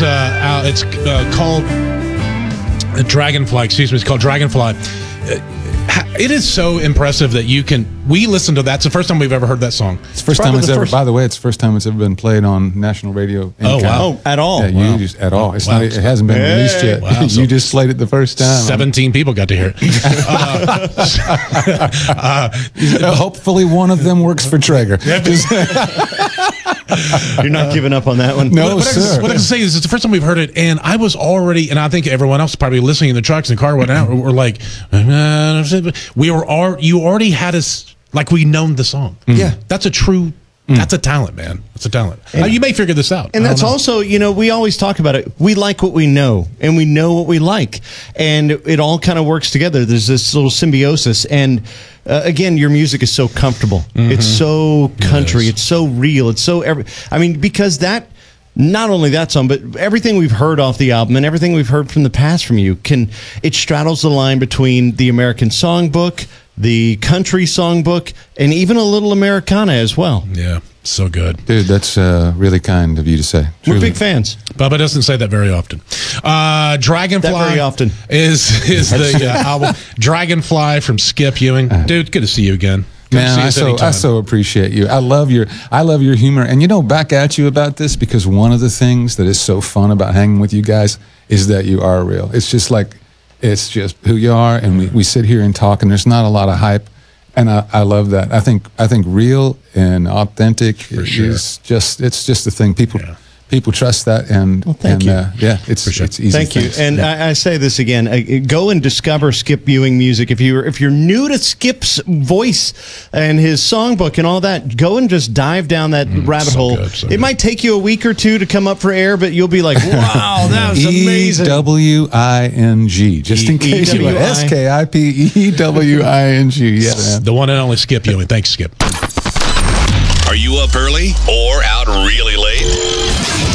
out. It's called Dragonfly. Excuse me. It's called Dragonfly. It is so impressive that we listen to that. It's the first time we've ever heard that song. It's the first time it's ever, by the way, it's the first time it's ever been played on national radio. Wow. At all. Yeah, at all. It's not, it hasn't been released yet. Wow. You just played it the first time. 17 people got to hear it. Hopefully one of them works for Traeger. You're not giving up on that one? No, What I can say is it's the first time we've heard it, and I was already, and I think everyone else probably listening in the trucks and car went out, we're like, you already had us, like we known the song. Yeah. That's a true, that's a talent, man. That's a talent. You may figure this out. And that's also, we always talk about it. We like what we know, and we know what we like, and it all kind of works together. There's this little symbiosis, and again, your music is so comfortable. It's so country. It's so real. It's so because that. Not only that song, but everything we've heard off the album and everything we've heard from the past from you, it straddles the line between the American songbook, the country songbook, and even a little Americana as well. Yeah, so good. Dude, that's really kind of you to say. We're big fans. Bubba doesn't say that very often. Dragonfly That very often. is the album. Dragonfly from Skip Ewing. Dude, good to see you again. Man, I so appreciate you. I love your humor. And back at you about this, because one of the things that is so fun about hanging with you guys is that you are real. It's just who you are, and we sit here and talk, and there's not a lot of hype, and I love that. I think real and authentic is just the thing. People trust that, and thank you. It's easy. Thank you. And I say this again: go and discover Skip Ewing music. If you're new to Skip's voice and his songbook and all that, go and just dive down that rabbit hole. It might take you a week or two to come up for air, but you'll be like, "Wow, that was amazing." EWING, just in case you SKIPEWING. Yeah, man. The one and only Skip Ewing. Thanks, Skip. Are you up early or out really late?